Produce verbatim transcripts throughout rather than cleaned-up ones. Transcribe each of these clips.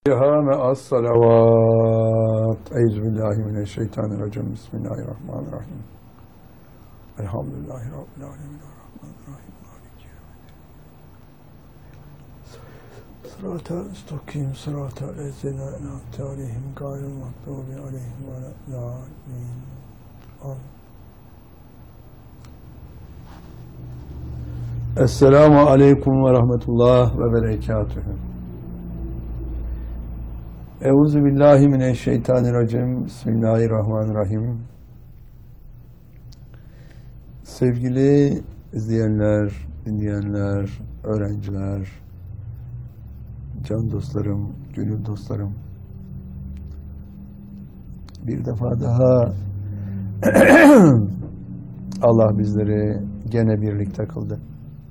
Hâme as-salavat. Euzubillahimineşşeytanirracim. Bismillahirrahmanirrahim. Elhamdülillahi Rabbil alemin. Errahmanirrahim. Maliki yevmiddin. Sıratel müstakim. Sıratel lezine en'amte aleyhim. Gayril mağdubi aleyhim ve lâddâllîn. Amin. Esselamu aleyküm ve rahmetullah ve berekatühü. Euzu billahi mineşşeytanirracim. Bismillahirrahmanirrahim. Sevgili izleyenler, dinleyenler, öğrenciler, can dostlarım, gönül dostlarım. Bir defa daha Allah bizleri gene birlikte kıldı.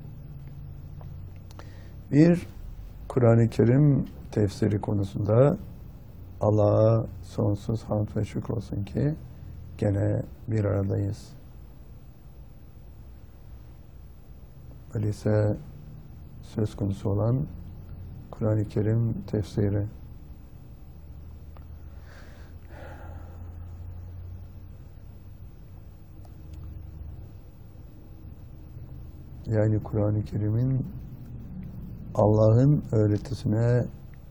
Bir Kur'an-ı Kerim tefsiri konusunda Allah'a sonsuz hamd ve şükür olsun ki gene bir aradayız. Öyleyse söz konusu olan Kur'an-ı Kerim tefsiri. Yani Kur'an-ı Kerim'in Allah'ın öğretisine,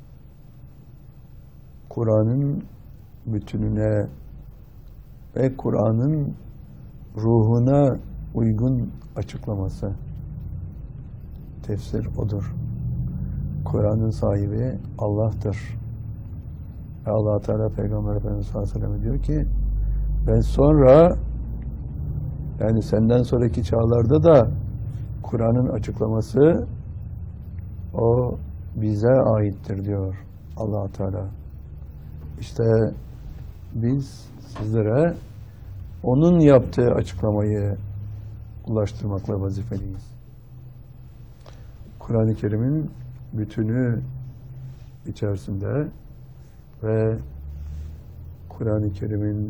Kur'an'ın bütününe ve Kur'an'ın ruhuna uygun açıklaması. Tefsir odur. Kur'an'ın sahibi Allah'tır. Ve Allah Teala Peygamber Efendimiz sallallahu aleyhi ve sellem diyor ki, ben sonra, yani senden sonraki çağlarda da Kur'an'ın açıklaması o bize aittir diyor Allah Teala. İşte biz sizlere onun yaptığı açıklamayı ulaştırmakla vazifeliyiz. Kur'an-ı Kerim'in bütünü içerisinde ve Kur'an-ı Kerim'in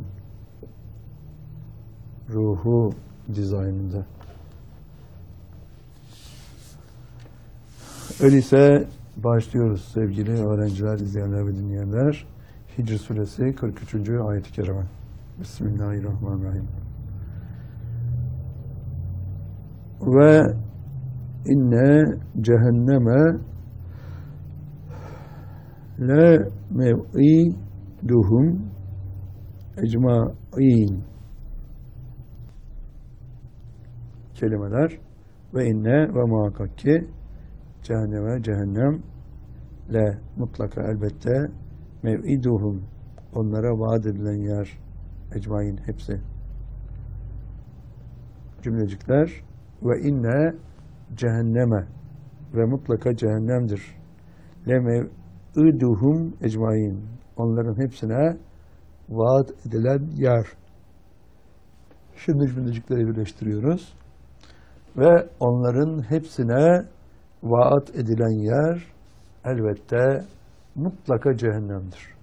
ruhu dizaynında. Öyleyse başlıyoruz sevgili öğrenciler, izleyenler ve dinleyenler. Hicr Suresi kırk üçüncü ayet-i kerime. Bismillahirrahmanirrahim. Ve inne cehenneme le mev'iduhum ecmaîn. Kelimeler ve inne ve muhakkak ki cehenneme, cehennem le mutlaka elbette mev'iduhum onlara vaat edilen yer ecmaîn hepsi. Cümlecikler ve inne cehenneme ve mutlaka cehennemdir. Le mev'iduhum ecmaîn onların hepsine vaat edilen yer. Şimdi cümlecikleri birleştiriyoruz. Ve onların hepsine vaat edilen yer elbette mutlaka cehennemdir.